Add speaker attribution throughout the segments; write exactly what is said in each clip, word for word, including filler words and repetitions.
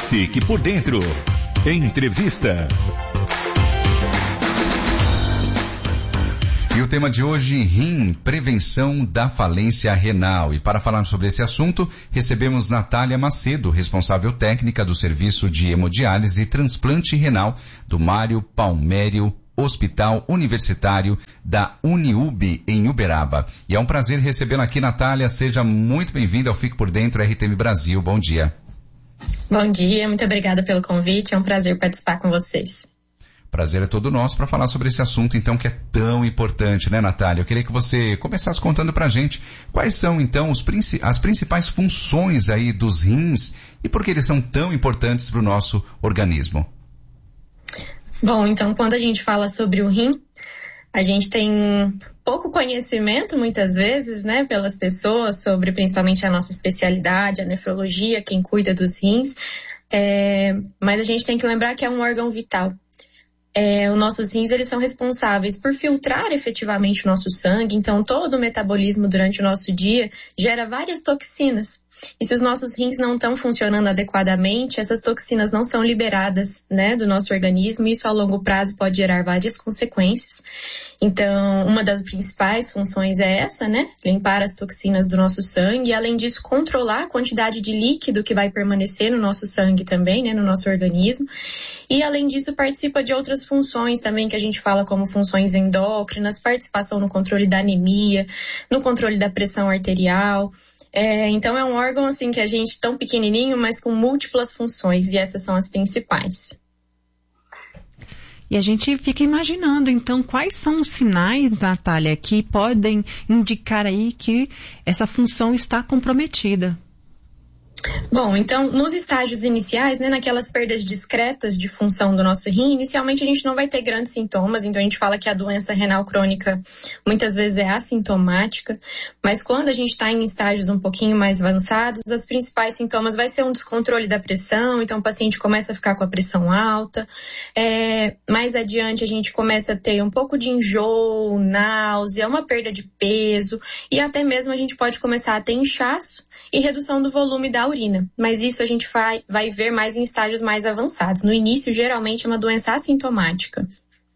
Speaker 1: Fique por dentro. Entrevista.
Speaker 2: E o tema de hoje, rim, prevenção da falência renal. E para falar sobre esse assunto, recebemos Natália Macedo, responsável técnica do Serviço de Hemodiálise e Transplante Renal do Mário Palmério Hospital Universitário da Uniub, em Uberaba. E é um prazer recebê-la aqui, Natália. Seja muito bem-vinda ao Fique por Dentro R T M Brasil. Bom dia.
Speaker 3: Bom dia, muito obrigada pelo convite. É um prazer participar com vocês.
Speaker 2: Prazer é todo nosso para falar sobre esse assunto, então, que é tão importante, né, Natália? Eu queria que você começasse contando pra gente quais são, então, os, as principais funções aí dos rins e por que eles são tão importantes para o nosso organismo.
Speaker 3: Bom, então, quando a gente fala sobre o rim, a gente tem pouco conhecimento, muitas vezes, né, pelas pessoas, sobre principalmente a nossa especialidade, a nefrologia, quem cuida dos rins, é, mas a gente tem que lembrar que é um órgão vital. É, os nossos rins, eles são responsáveis por filtrar efetivamente o nosso sangue, então todo o metabolismo durante o nosso dia gera várias toxinas. E se os nossos rins não estão funcionando adequadamente, essas toxinas não são liberadas, né, do nosso organismo, e isso a longo prazo pode gerar várias consequências. Então, uma das principais funções é essa, né, limpar as toxinas do nosso sangue, e além disso, controlar a quantidade de líquido que vai permanecer no nosso sangue também, né, no nosso organismo. E além disso, participa de outras funções também que a gente fala como funções endócrinas, participação no controle da anemia, no controle da pressão arterial. É, então é um órgão assim que a gente tão pequenininho, mas com múltiplas funções, e essas são as principais.
Speaker 4: E a gente fica imaginando, então, quais são os sinais, Natália, que podem indicar aí que essa função está comprometida?
Speaker 3: Bom, então, nos estágios iniciais, né, naquelas perdas discretas de função do nosso rim, inicialmente a gente não vai ter grandes sintomas, então a gente fala que a doença renal crônica muitas vezes é assintomática, mas quando a gente está em estágios um pouquinho mais avançados, os principais sintomas vai ser um descontrole da pressão, então o paciente começa a ficar com a pressão alta, é, mais adiante a gente começa a ter um pouco de enjoo, náusea, uma perda de peso, e até mesmo a gente pode começar a ter inchaço e redução do volume da urina, mas isso a gente vai, vai ver mais em estágios mais avançados. No início, geralmente, é uma doença assintomática.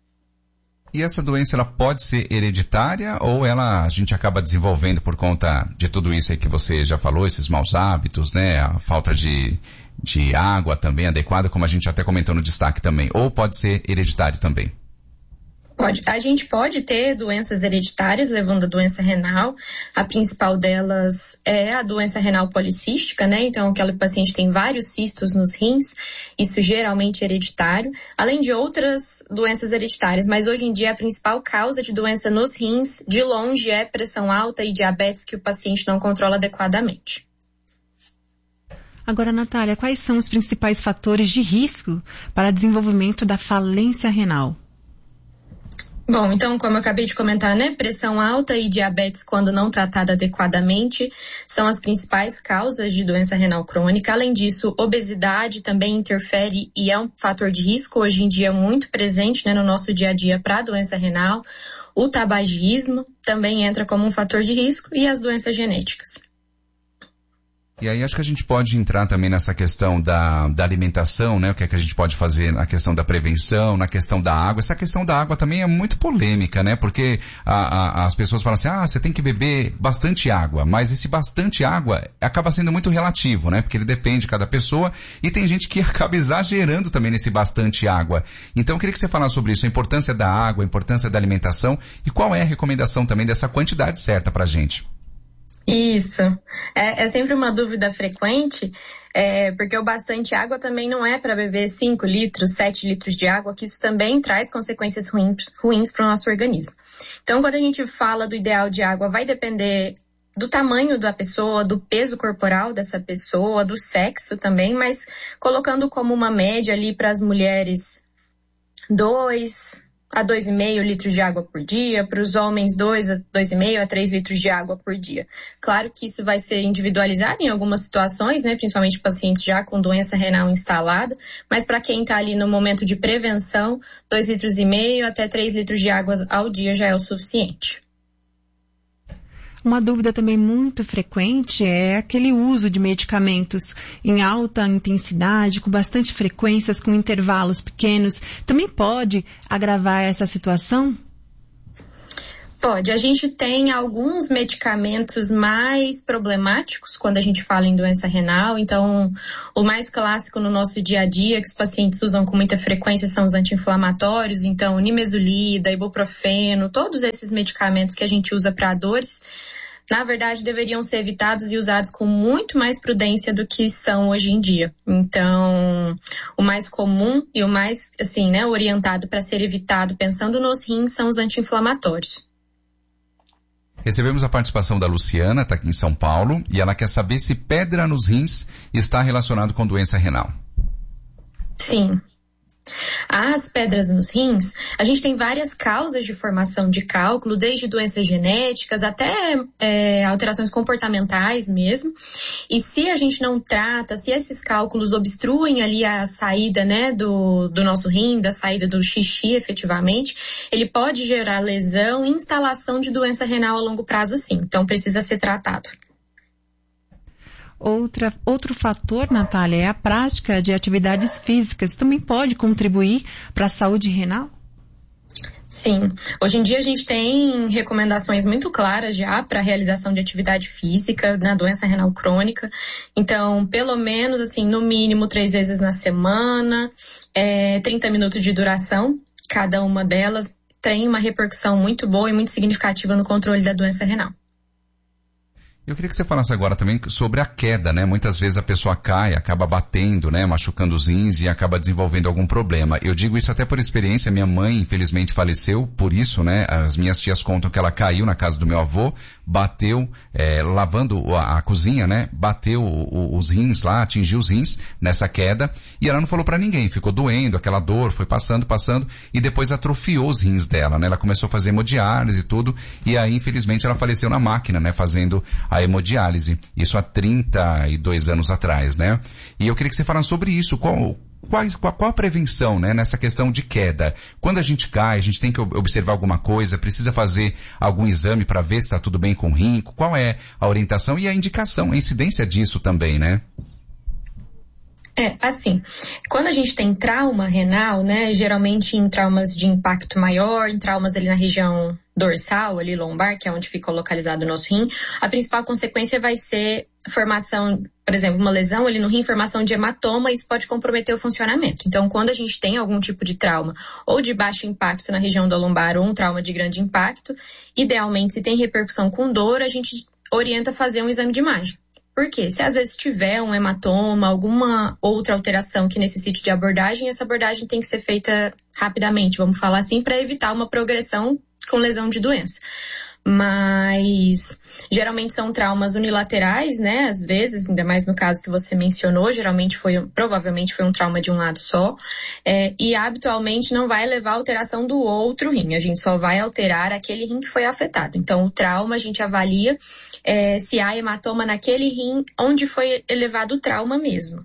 Speaker 2: E essa doença, ela pode ser hereditária ou ela a gente acaba desenvolvendo por conta de tudo isso aí que você já falou, esses maus hábitos, né, a falta de, de água também adequada, como a gente até comentou no destaque também, ou pode ser hereditário também?
Speaker 3: Pode. A gente pode ter doenças hereditárias levando a doença renal. A principal delas é a doença renal policística, né? Então, aquele paciente tem vários cistos nos rins, isso geralmente é hereditário, além de outras doenças hereditárias. Mas hoje em dia a principal causa de doença nos rins, de longe, é pressão alta e diabetes que o paciente não controla adequadamente.
Speaker 4: Agora, Natália, quais são os principais fatores de risco para desenvolvimento da falência renal?
Speaker 3: Bom, então, como eu acabei de comentar, né, pressão alta e diabetes, quando não tratada adequadamente, são as principais causas de doença renal crônica. Além disso, obesidade também interfere e é um fator de risco hoje em dia muito presente, né, no nosso dia a dia para a doença renal. O tabagismo também entra como um fator de risco e as doenças genéticas.
Speaker 2: E aí acho que a gente pode entrar também nessa questão da, da alimentação, né? O que é que a gente pode fazer na questão da prevenção, na questão da água. Essa questão da água também é muito polêmica, né? Porque a, a, as pessoas falam assim, ah, você tem que beber bastante água. Mas esse bastante água acaba sendo muito relativo, né? Porque ele depende de cada pessoa e tem gente que acaba exagerando também nesse bastante água. Então eu queria que você falasse sobre isso, a importância da água, a importância da alimentação e qual é a recomendação também dessa quantidade certa pra gente.
Speaker 3: Isso. É, é sempre uma dúvida frequente, é, porque o bastante água também não é para beber cinco litros, sete litros de água, que isso também traz consequências ruins, ruins para o nosso organismo. Então, quando a gente fala do ideal de água, vai depender do tamanho da pessoa, do peso corporal dessa pessoa, do sexo também, mas colocando como uma média ali para as mulheres dois a dois vírgula cinco litros de água por dia, para os homens dois a dois vírgula cinco a três litros de água por dia. Claro que isso vai ser individualizado em algumas situações, né, principalmente pacientes já com doença renal instalada, mas para quem está ali no momento de prevenção, dois litros e meio até três litros de água ao dia já é o suficiente.
Speaker 4: Uma dúvida também muito frequente é aquele uso de medicamentos em alta intensidade, com bastante frequências, com intervalos pequenos. Também pode agravar essa situação?
Speaker 3: Pode. A gente tem alguns medicamentos mais problemáticos quando a gente fala em doença renal. Então, o mais clássico no nosso dia a dia, que os pacientes usam com muita frequência, são os anti-inflamatórios. Então, nimesulida, ibuprofeno, todos esses medicamentos que a gente usa para dores, na verdade, deveriam ser evitados e usados com muito mais prudência do que são hoje em dia. Então, o mais comum e o mais, assim, né, orientado para ser evitado pensando nos rins são os anti-inflamatórios.
Speaker 2: Recebemos a participação da Luciana, está aqui em São Paulo, e ela quer saber se pedra nos rins está relacionado com doença renal.
Speaker 3: Sim. As pedras nos rins, a gente tem várias causas de formação de cálculo, desde doenças genéticas até é, alterações comportamentais mesmo. E se a gente não trata, se esses cálculos obstruem ali a saída, né, do, do nosso rim, da saída do xixi efetivamente, ele pode gerar lesão e instalação de doença renal a longo prazo sim. Então precisa ser tratado.
Speaker 4: Outra, outro fator, Natália, é a prática de atividades físicas. Também pode contribuir para a saúde renal?
Speaker 3: Sim. Hoje em dia a gente tem recomendações muito claras já para a realização de atividade física na doença renal crônica. Então, pelo menos, assim, no mínimo três vezes na semana, é, trinta minutos de duração, cada uma delas tem uma repercussão muito boa e muito significativa no controle da doença renal.
Speaker 2: Eu queria que você falasse agora também sobre a queda, né? Muitas vezes a pessoa cai, acaba batendo, né? Machucando os rins e acaba desenvolvendo algum problema. Eu digo isso até por experiência. Minha mãe, infelizmente, faleceu por isso, né? As minhas tias contam que ela caiu na casa do meu avô, bateu, é, lavando a, a cozinha, né? Bateu o, os rins lá, atingiu os rins nessa queda e ela não falou pra ninguém. Ficou doendo, aquela dor, foi passando, passando e depois atrofiou os rins dela, né? Ela começou a fazer hemodiálise e tudo e aí, infelizmente, ela faleceu na máquina, né? Fazendo a hemodiálise. Isso há trinta e dois anos atrás, né? E eu queria que você falasse sobre isso. Qual, qual, qual a prevenção, né? Nessa questão de queda? Quando a gente cai, a gente tem que observar alguma coisa, precisa fazer algum exame para ver se está tudo bem com o rim? Qual é a orientação e a indicação, a incidência disso também, né?
Speaker 3: É, assim, quando a gente tem trauma renal, né, geralmente em traumas de impacto maior, em traumas ali na região dorsal, ali lombar, que é onde fica localizado o nosso rim, a principal consequência vai ser formação, por exemplo, uma lesão ali no rim, formação de hematoma, e isso pode comprometer o funcionamento. Então, quando a gente tem algum tipo de trauma, ou de baixo impacto na região da lombar, ou um trauma de grande impacto, idealmente, se tem repercussão com dor, a gente orienta a fazer um exame de imagem. Por quê? Se às vezes tiver um hematoma, alguma outra alteração que necessite de abordagem, essa abordagem tem que ser feita rapidamente, vamos falar assim, para evitar uma progressão com lesão de doença. Mas geralmente são traumas unilaterais, né? Às vezes, ainda mais no caso que você mencionou, geralmente foi, provavelmente foi um trauma de um lado só. É, e habitualmente não vai levar à alteração do outro rim. A gente só vai alterar aquele rim que foi afetado. Então, o trauma a gente avalia é, se há hematoma naquele rim onde foi elevado o trauma mesmo.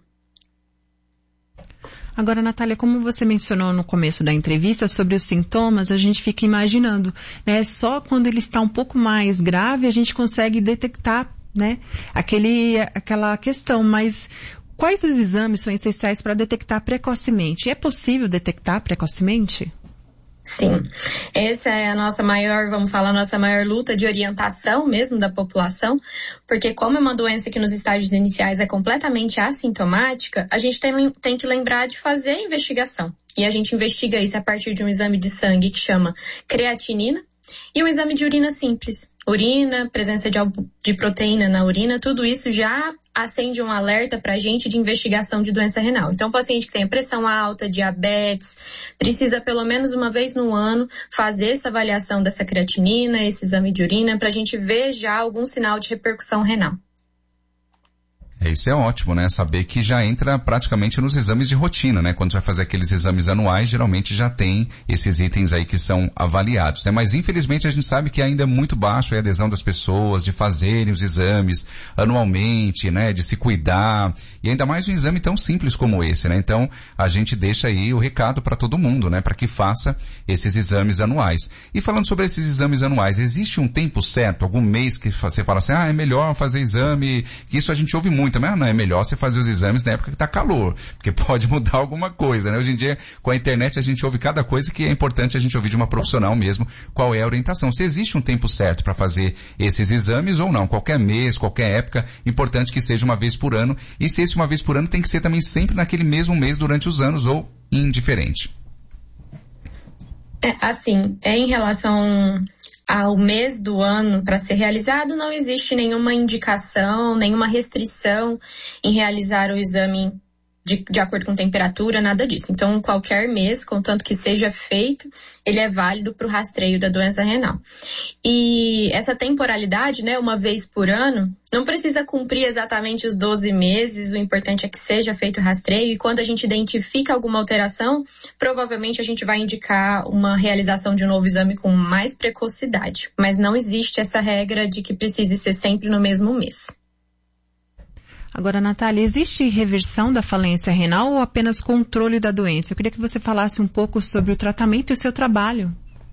Speaker 4: Agora, Natália, como você mencionou no começo da entrevista sobre os sintomas, a gente fica imaginando, né? Só quando ele está um pouco mais grave a gente consegue detectar, né? Aquele, aquela questão, mas quais os exames são essenciais para detectar precocemente? É possível detectar precocemente?
Speaker 3: Sim, essa é a nossa maior, vamos falar, a nossa maior luta de orientação mesmo da população, porque como é uma doença que nos estágios iniciais é completamente assintomática, a gente tem, tem que lembrar de fazer a investigação. E a gente investiga isso a partir de um exame de sangue que chama creatinina e um exame de urina simples. Urina, presença de, de proteína na urina, tudo isso já acende um alerta para a gente de investigação de doença renal. Então, o paciente que tem pressão alta, diabetes, precisa pelo menos uma vez no ano fazer essa avaliação dessa creatinina, esse exame de urina, para a gente ver já algum sinal de repercussão renal.
Speaker 2: É, isso é ótimo, né? Saber que já entra praticamente nos exames de rotina, né? Quando vai fazer aqueles exames anuais, geralmente já tem esses itens aí que são avaliados, né? Mas infelizmente a gente sabe que ainda é muito baixo a adesão das pessoas de fazerem os exames anualmente, né? De se cuidar, e ainda mais um exame tão simples como esse, né? Então a gente deixa aí o recado para todo mundo, né? Para que faça esses exames anuais. E falando sobre esses exames anuais, existe um tempo certo, algum mês que você fala assim, ah, é melhor fazer exame, que isso a gente ouve muito. Mas não, é melhor você fazer os exames na época que tá calor, porque pode mudar alguma coisa, né? Hoje em dia, com a internet, a gente ouve cada coisa que é importante a gente ouvir de uma profissional mesmo, qual é a orientação. Se existe um tempo certo para fazer esses exames ou não, qualquer mês, qualquer época, importante que seja uma vez por ano, e se esse uma vez por ano tem que ser também sempre naquele mesmo mês durante os anos ou indiferente.
Speaker 3: É, assim, é em relação ao mês do ano para ser realizado, não existe nenhuma indicação, nenhuma restrição em realizar o exame de, de acordo com temperatura, nada disso. Então, qualquer mês, contanto que seja feito, ele é válido para o rastreio da doença renal. E essa temporalidade, né, uma vez por ano, não precisa cumprir exatamente os doze meses, o importante é que seja feito o rastreio, e quando a gente identifica alguma alteração, provavelmente a gente vai indicar uma realização de um novo exame com mais precocidade. Mas não existe essa regra de que precise ser sempre no mesmo mês.
Speaker 4: Agora, Natália, existe reversão da falência renal ou apenas controle da doença? Eu queria que você falasse um pouco sobre o tratamento e o seu trabalho.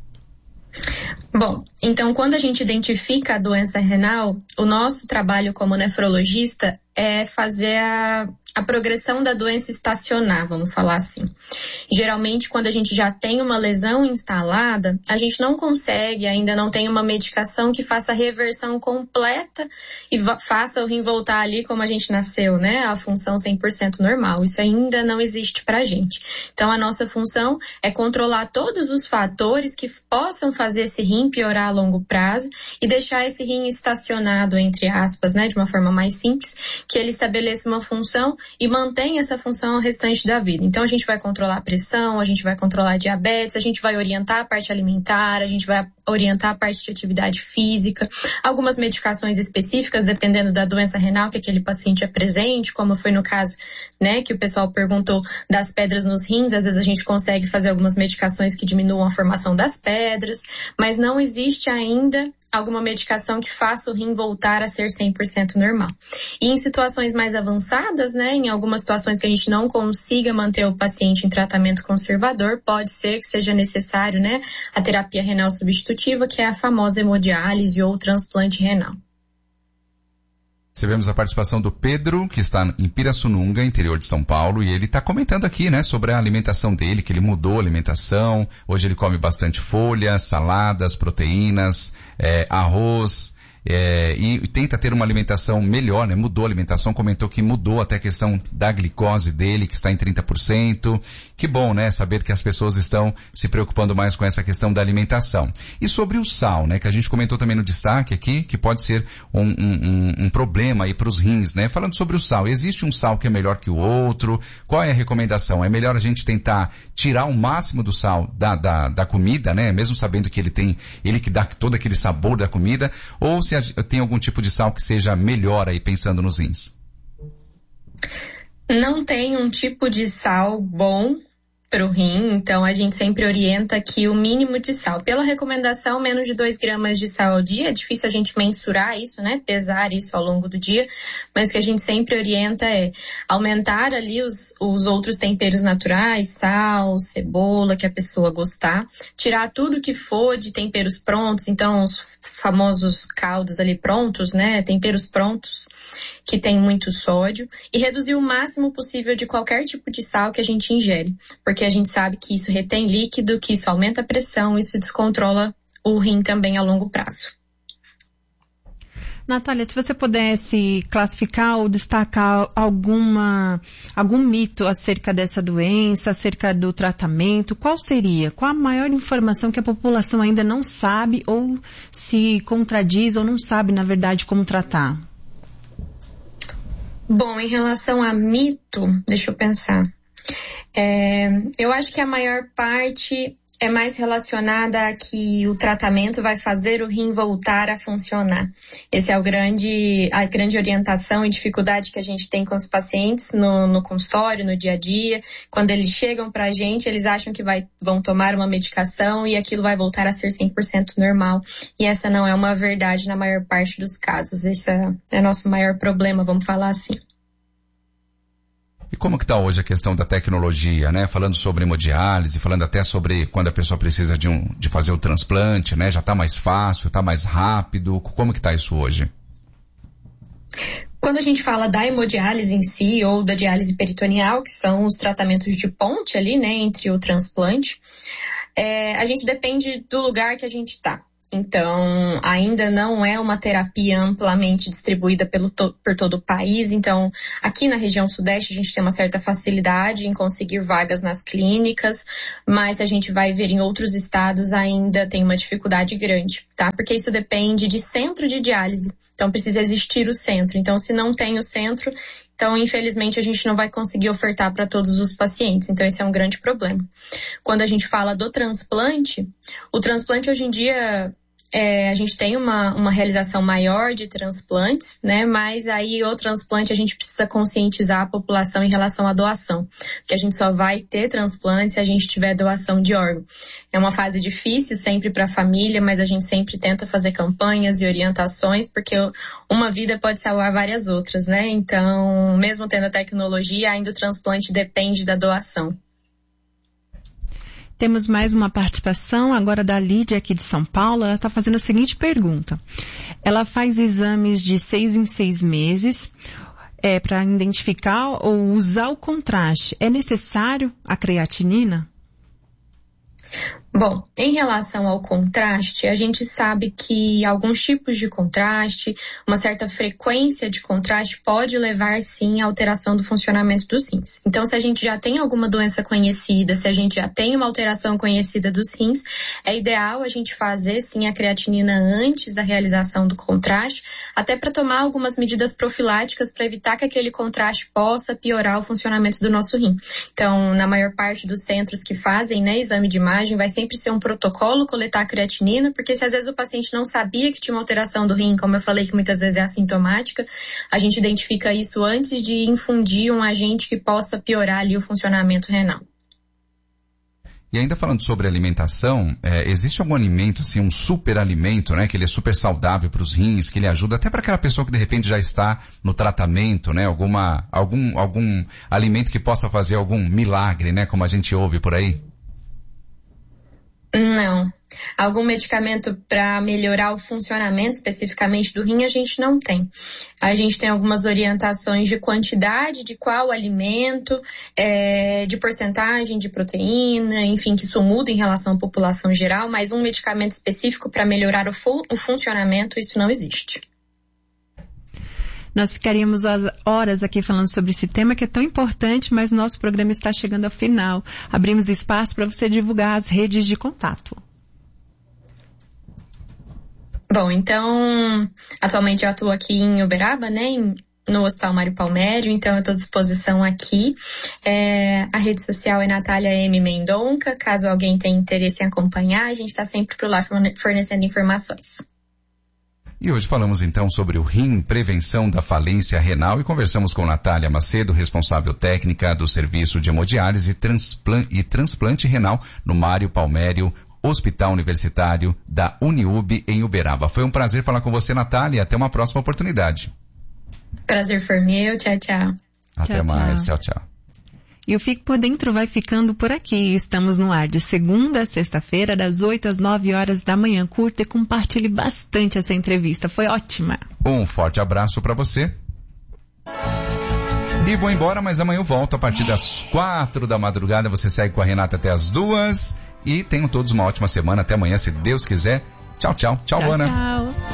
Speaker 3: Bom, então quando a gente identifica a doença renal, o nosso trabalho como nefrologista é fazer a, a progressão da doença estacionar, vamos falar assim. Geralmente, quando a gente já tem uma lesão instalada, a gente não consegue, ainda não tem uma medicação que faça a reversão completa e faça o rim voltar ali como a gente nasceu, né? A função cem por cento normal. Isso ainda não existe pra gente. Então, a nossa função é controlar todos os fatores que possam fazer esse rim piorar a longo prazo e deixar esse rim estacionado, entre aspas, né? De uma forma mais simples, que ele estabeleça uma função e mantenha essa função o restante da vida. Então, a gente vai controlar a pressão, a gente vai controlar a diabetes, a gente vai orientar a parte alimentar, a gente vai orientar a parte de atividade física, algumas medicações específicas, dependendo da doença renal que aquele paciente apresente, como foi no caso, né, que o pessoal perguntou das pedras nos rins, às vezes a gente consegue fazer algumas medicações que diminuam a formação das pedras, mas não existe ainda alguma medicação que faça o rim voltar a ser cem por cento normal. E em situações mais avançadas, né, em algumas situações que a gente não consiga manter o paciente em tratamento conservador, pode ser que seja necessário, né, a terapia renal substitutiva, que é a famosa hemodiálise ou transplante renal.
Speaker 2: Recebemos a participação do Pedro, que está em Pirassununga, interior de São Paulo, e ele está comentando aqui, né, sobre a alimentação dele, que ele mudou a alimentação, hoje ele come bastante folhas, saladas, proteínas, é, arroz, É, e tenta ter uma alimentação melhor, né? Mudou a alimentação, comentou que mudou até a questão da glicose dele, que está em trinta por cento. Que bom, né? Saber que as pessoas estão se preocupando mais com essa questão da alimentação. E sobre o sal, né? Que a gente comentou também no destaque aqui, que pode ser um, um, um problema aí para os rins, né? Falando sobre o sal, existe um sal que é melhor que o outro? Qual é a recomendação? É melhor a gente tentar tirar o máximo do sal da, da, da comida, né? Mesmo sabendo que ele tem, ele que dá todo aquele sabor da comida, ou se tem algum tipo de sal que seja melhor aí pensando nos rins?
Speaker 3: Não tem um tipo de sal bom para o rim, então a gente sempre orienta que o mínimo de sal. Pela recomendação, menos de dois gramas de sal ao dia. É difícil a gente mensurar isso, né? Pesar isso ao longo do dia, mas o que a gente sempre orienta é aumentar ali os, os outros temperos naturais, sal, cebola, que a pessoa gostar. Tirar tudo que for de temperos prontos, então os famosos caldos ali prontos, né? Temperos prontos que tem muito sódio, e reduzir o máximo possível de qualquer tipo de sal que a gente ingere, porque a gente sabe que isso retém líquido, que isso aumenta a pressão, isso descontrola o rim também a longo prazo.
Speaker 4: Natália, se você pudesse classificar ou destacar alguma, algum mito acerca dessa doença, acerca do tratamento, qual seria? Qual a maior informação que a população ainda não sabe ou se contradiz ou não sabe, na verdade, como tratar?
Speaker 3: Bom, em relação a mito, deixa eu pensar. É, eu acho que a maior parte é mais relacionada a que o tratamento vai fazer o rim voltar a funcionar. Esse é o grande, a grande orientação e dificuldade que a gente tem com os pacientes no, no consultório, no dia a dia. Quando eles chegam pra gente, eles acham que vai, vão tomar uma medicação e aquilo vai voltar a ser cem por cento normal. E essa não é uma verdade na maior parte dos casos. Esse é, é nosso maior problema, vamos falar assim.
Speaker 2: E como que está hoje a questão da tecnologia, né? Falando sobre hemodiálise, falando até sobre quando a pessoa precisa de, um, de fazer o transplante, né? Já está mais fácil, está mais rápido. Como que está isso hoje?
Speaker 3: Quando a gente fala da hemodiálise em si ou da diálise peritoneal, que são os tratamentos de ponte ali, né, entre o transplante, é, a gente depende do lugar que a gente está. Então, ainda não é uma terapia amplamente distribuída pelo to- por todo o país. Então, aqui na região sudeste, a gente tem uma certa facilidade em conseguir vagas nas clínicas, mas a gente vai ver em outros estados ainda tem uma dificuldade grande, tá? Porque isso depende de centro de diálise. Então, precisa existir o centro. Então, se não tem o centro, então, infelizmente, a gente não vai conseguir ofertar para todos os pacientes. Então, esse é um grande problema. Quando a gente fala do transplante, o transplante hoje em dia... É, a gente tem uma, uma realização maior de transplantes, né? Mas aí o transplante a gente precisa conscientizar a população em relação à doação. Porque a gente só vai ter transplante se a gente tiver doação de órgão. É uma fase difícil sempre para a família, mas a gente sempre tenta fazer campanhas e orientações, porque uma vida pode salvar várias outras, né? Então, mesmo tendo a tecnologia, ainda o transplante depende da doação.
Speaker 4: Temos mais uma participação agora da Lídia aqui de São Paulo. Ela está fazendo a seguinte pergunta. Ela faz exames de seis em seis meses é, para identificar ou usar o contraste. É necessário a creatinina?
Speaker 3: Bom, em relação ao contraste, a gente sabe que alguns tipos de contraste, uma certa frequência de contraste pode levar sim à alteração do funcionamento dos rins. Então, se a gente já tem alguma doença conhecida, se a gente já tem uma alteração conhecida dos rins, é ideal a gente fazer sim a creatinina antes da realização do contraste, até para tomar algumas medidas profiláticas para evitar que aquele contraste possa piorar o funcionamento do nosso rim. Então, na maior parte dos centros que fazem, né, exame de imagem, vai sempre ser um protocolo coletar a creatinina, porque se às vezes o paciente não sabia que tinha uma alteração do rim, como eu falei que muitas vezes é assintomática, a gente identifica isso antes de infundir um agente que possa piorar ali o funcionamento renal.
Speaker 2: E ainda falando sobre alimentação, é, existe algum alimento, assim, um super alimento, né, que ele é super saudável para os rins, que ele ajuda até para aquela pessoa que de repente já está no tratamento, né, alguma, algum, algum alimento que possa fazer algum milagre, né, como a gente ouve por aí?
Speaker 3: Não. Algum medicamento para melhorar o funcionamento especificamente do rim a gente não tem. A gente tem algumas orientações de quantidade, de qual alimento, é, de porcentagem de proteína, enfim, que isso muda em relação à população geral, mas um medicamento específico para melhorar o, fu- o funcionamento, isso não existe.
Speaker 4: Nós ficaríamos horas aqui falando sobre esse tema que é tão importante, mas nosso programa está chegando ao final. Abrimos espaço para você divulgar as redes de contato.
Speaker 3: Bom, então, atualmente eu atuo aqui em Uberaba, né, em, no Hospital Mário Palmério, então eu estou à disposição aqui. É, a rede social é Natália M. Mendonca, caso alguém tenha interesse em acompanhar, a gente está sempre por lá fornecendo informações.
Speaker 2: E hoje falamos então sobre o rim, prevenção da falência renal e conversamos com Natália Macedo, responsável técnica do Serviço de Hemodiálise e Transplante, e Transplante Renal no Mário Palmério, Hospital Universitário da Uniub em Uberaba. Foi um prazer falar com você, Natália, e até uma próxima oportunidade.
Speaker 3: Prazer foi meu, tchau, tchau.
Speaker 2: Até
Speaker 4: tchau,
Speaker 2: mais,
Speaker 4: tchau,
Speaker 2: tchau, tchau.
Speaker 4: E o Fique Por Dentro vai ficando por aqui. Estamos no ar de segunda a sexta-feira, das oito às nove horas da manhã. Curta e compartilhe bastante essa entrevista. Foi ótima.
Speaker 2: Um forte abraço para você. E vou embora, mas amanhã eu volto a partir das quatro da madrugada. Você segue com a Renata até as duas. E tenham todos uma ótima semana. Até amanhã, se Deus quiser. Tchau, tchau. Tchau,
Speaker 4: tchau,
Speaker 2: Ana.
Speaker 4: Tchau.